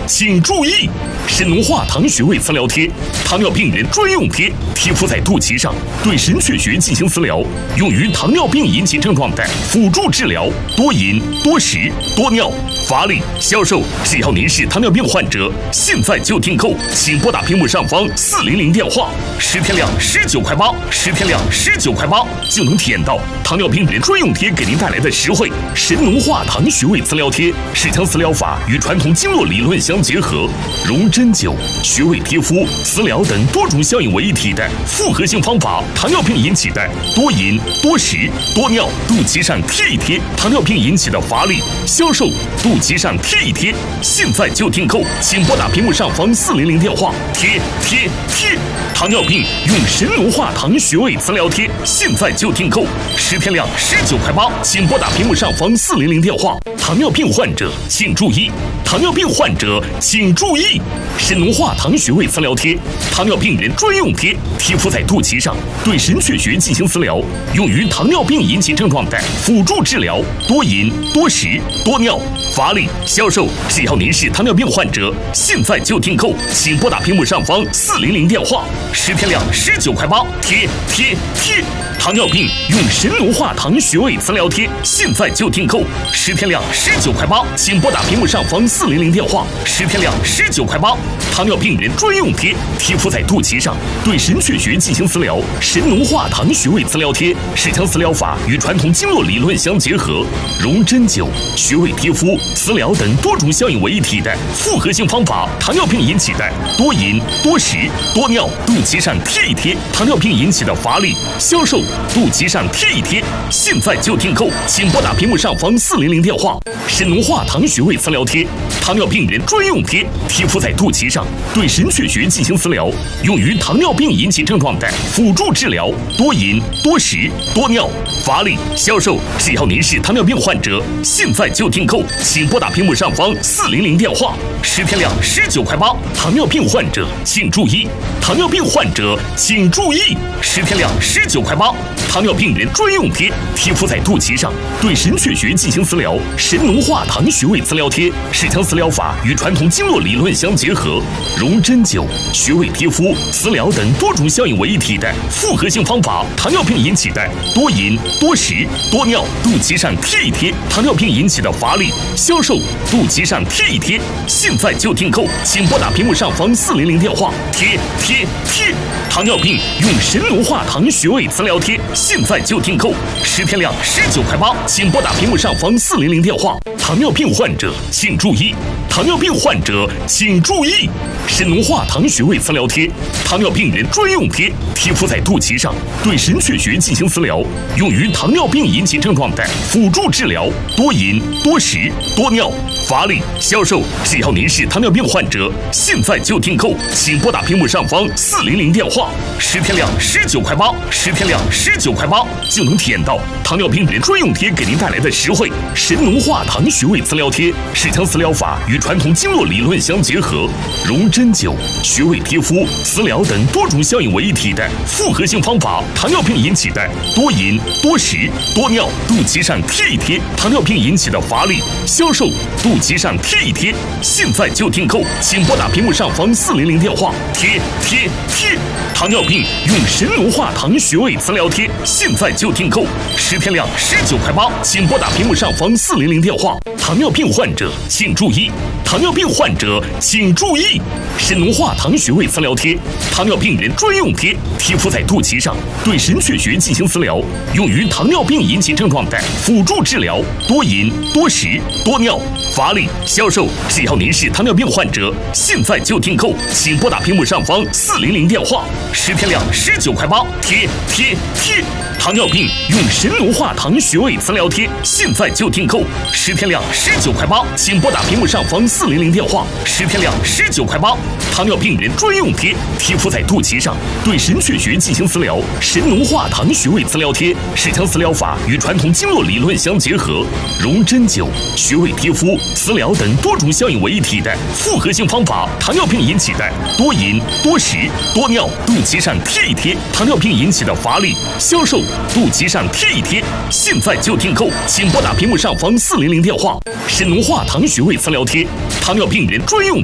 请注意！神农化糖穴位磁疗贴，糖尿病人专用贴，贴敷在肚脐上，对神阙穴进行磁疗，用于糖尿病引起症状的辅助治疗，多饮、多食、多尿、乏力、消瘦。只要您是糖尿病患者，现在就订购，请拨打屏幕上方400电话，10天量19块8，10天量19块8，就能体验到糖尿病人专用贴给您带来的实惠。神农化糖穴位磁疗贴是将磁疗法与传统经络理论相结合，融针灸、穴位贴敷、磁疗等多种效应为一体的复合性方法。糖尿病引起的多饮、多食、多尿，肚脐上贴一贴；糖尿病引起的乏力、消瘦，肚脐上贴一贴。现在就订购，请拨打屏幕上方400电话，贴。糖尿病用神农化糖穴位磁疗贴，现在就订购，10天量19块8，请拨打屏幕上方400电话。糖尿病患者请注意！糖尿病患者请注意！神农化糖穴位磁疗贴，糖尿病人专用贴，贴敷在肚脐上，对神阙穴进行磁疗，用于糖尿病引起症状的辅助治疗，多饮、多食、多尿、乏力、消瘦。只要您是糖尿病患者，现在就订购，请拨打屏幕上方400电话，10天量19块8，贴。糖尿病用神农化糖穴位磁疗贴，现在就订购，10天量19块8，请拨打屏幕上方400电话，10天量19块8。糖尿病人专用贴，贴敷在肚脐上，对神阙穴进行磁疗。神农化糖穴位磁疗贴是将磁疗法与传统经络理论相结合，融针灸、穴位贴敷、磁疗等多种效应为一体的复合性方法。糖尿病引起的多饮、多食、多尿，肚脐上贴一贴；糖尿病引起的乏力、消瘦，肚脐上贴一贴。现在就订购，请拨打屏幕上方400电话。神农化糖穴位磁疗贴，糖尿病人专用贴，贴敷在肚脐上，对神阙穴进行磁疗，用于糖尿病引起症状的辅助治疗，多饮、多食、多尿、乏力、消瘦。只要您是糖尿病患者，现在就订购，请拨打屏幕上方400电话，10天量19块8。糖尿病患者请注意！糖尿病患者请注意！10天量19块8，糖尿病人专用贴，贴敷在肚脐上，对神阙穴进行磁疗。神农化糖穴位磁疗贴是将磁疗法与传统经络理论相结合，融针灸、穴位贴敷、磁疗等多种效应为一体的复合性方法。糖尿病引起的多饮、多食、多尿，肚脐上贴一贴；糖尿病引起的乏力、消瘦，肚脐上贴一贴。现在就订购，请拨打屏幕上方400电话，贴。糖尿病用神农化糖穴位磁疗贴，现在就订购，10天量19块8，请拨打屏幕上方400电话。糖尿病患者请注意！糖尿病患者请注意！神农化糖穴位磁疗贴，糖尿病人专用贴，贴敷在肚脐上，对神阙穴进行磁疗，用于糖尿病引起症状的辅助治疗，多饮、多食、多尿、乏力、消瘦。只要您是糖尿病患者，现在就订购，请拨打屏幕上方400电话，10天量19块8，10天量19块8，就能体验到糖尿病人专用贴给您带来的实惠。神农化糖穴位磁疗贴是将磁疗法与传统经络理论相结合，融针灸、穴位贴敷、磁疗等多种效应为一体的复合性方法。糖尿病引起的多饮、多食、多尿，肚脐上贴一贴；糖尿病引起的乏力、消瘦，肚脐上贴一贴。现在就订购，请拨打屏幕上方400电话，贴。糖尿病用神农化糖穴位磁疗贴，现在就订购，10天量19块8，请拨打屏幕上方400电话。糖尿病患者请注意！糖尿病患者请注意！神农化糖穴位磁疗贴，糖尿病人专用贴，贴敷在肚脐上，对神阙穴进行磁疗，用于糖尿病引起症状的辅助治疗，多饮、多食、多尿、乏力、消瘦。只要您是糖尿病患者，现在就订购，请拨打屏幕上方400电话，10天量19块8，贴。糖尿病用神农化糖穴位磁疗贴，现在就订购，10天量19块8，请拨打屏幕上方400电话，10天量19块8。糖尿病人专用贴，贴敷在肚脐上，对神阙穴进行磁疗。神农化糖穴位磁疗贴是将磁疗法与传统经络理论相结合，融针灸、穴位贴敷、磁疗等多种效应为一体的复合性方法。糖尿病引起的多饮、多食、多尿，肚脐上贴一贴；糖尿病引起的乏力、消瘦，肚脐上贴一贴。现在就订购，请拨打屏幕上方400电话。神农化糖穴位磁疗贴，糖尿病人专用